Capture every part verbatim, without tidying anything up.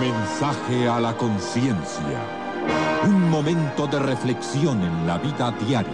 Mensaje a la conciencia. Un momento de reflexión en la vida diaria.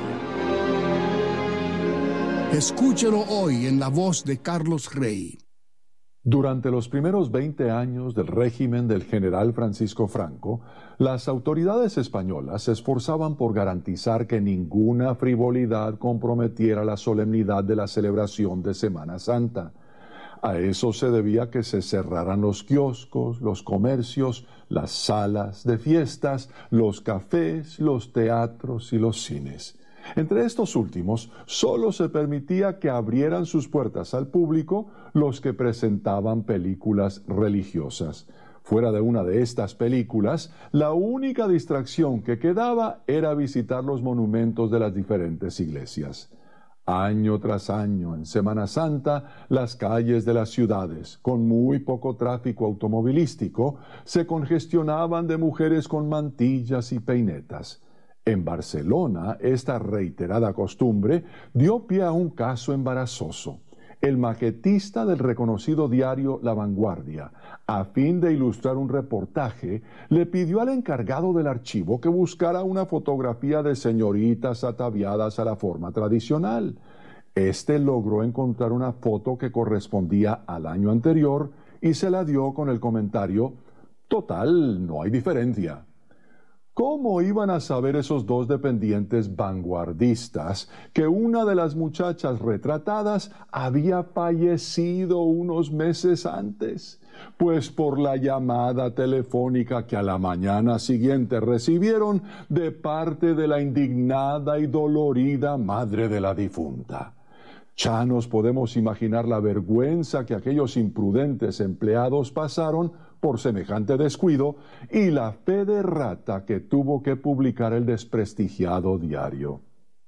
Escúchelo hoy en la voz de Carlos Rey. Durante los primeros veinte años del régimen del general Francisco Franco, las autoridades españolas se esforzaban por garantizar que ninguna frivolidad comprometiera la solemnidad de la celebración de Semana Santa. A eso se debía que se cerraran los kioscos, los comercios, las salas de fiestas, los cafés, los teatros y los cines. Entre estos últimos, solo se permitía que abrieran sus puertas al público los que presentaban películas religiosas. Fuera de una de estas películas, la única distracción que quedaba era visitar los monumentos de las diferentes iglesias. Año tras año, en Semana Santa, las calles de las ciudades, con muy poco tráfico automovilístico, se congestionaban de mujeres con mantillas y peinetas. En Barcelona, esta reiterada costumbre dio pie a un caso embarazoso. El maquetista del reconocido diario La Vanguardia, a fin de ilustrar un reportaje, le pidió al encargado del archivo que buscara una fotografía de señoritas ataviadas a la forma tradicional. Este logró encontrar una foto que correspondía al año anterior y se la dio con el comentario: «Total, no hay diferencia». ¿Cómo iban a saber esos dos dependientes vanguardistas que una de las muchachas retratadas había fallecido unos meses antes? Pues por la llamada telefónica que a la mañana siguiente recibieron de parte de la indignada y dolorida madre de la difunta. Ya nos podemos imaginar la vergüenza que aquellos imprudentes empleados pasaron por semejante descuido y la fe de rata que tuvo que publicar el desprestigiado diario.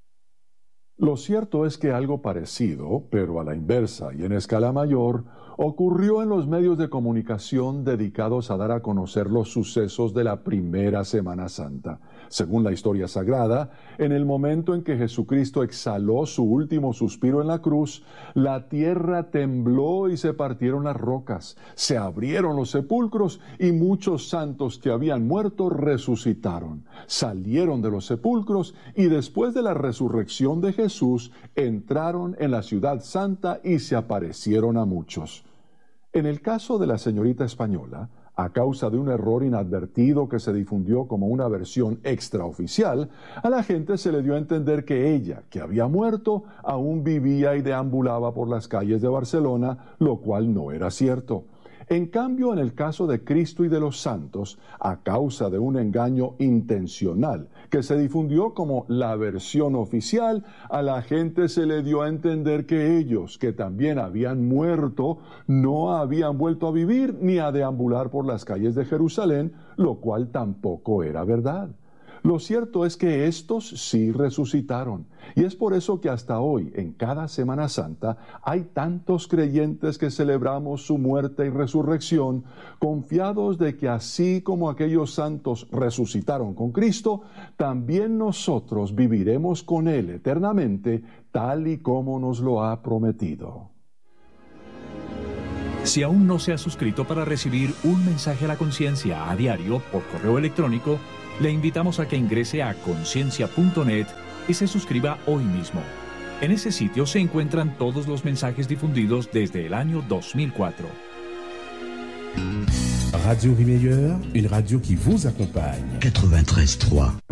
Lo cierto es que algo parecido, pero a la inversa y en escala mayor, ocurrió en los medios de comunicación dedicados a dar a conocer los sucesos de la primera Semana Santa. Según la historia sagrada, en el momento en que Jesucristo exhaló su último suspiro en la cruz, la tierra tembló y se partieron las rocas, se abrieron los sepulcros y muchos santos que habían muerto resucitaron, salieron de los sepulcros y después de la resurrección de Jesús entraron en la ciudad santa y se aparecieron a muchos. En el caso de la señorita española, a causa de un error inadvertido que se difundió como una versión extraoficial, a la gente se le dio a entender que ella, que había muerto, aún vivía y deambulaba por las calles de Barcelona, lo cual no era cierto. En cambio, en el caso de Cristo y de los santos, a causa de un engaño intencional que se difundió como la versión oficial, a la gente se le dio a entender que ellos, que también habían muerto, no habían vuelto a vivir ni a deambular por las calles de Jerusalén, lo cual tampoco era verdad. Lo cierto es que estos sí resucitaron, y es por eso que hasta hoy, en cada Semana Santa, hay tantos creyentes que celebramos su muerte y resurrección, confiados de que así como aquellos santos resucitaron con Cristo, también nosotros viviremos con Él eternamente, tal y como nos lo ha prometido. Si aún no se ha suscrito para recibir un mensaje a la conciencia a diario por correo electrónico, le invitamos a que ingrese a conciencia punto net y se suscriba hoy mismo. En ese sitio se encuentran todos los mensajes difundidos desde el año dos mil cuatro. Radio Rimeilleur, une radio qui vous accompagne. quatre-vingt-treize point trois.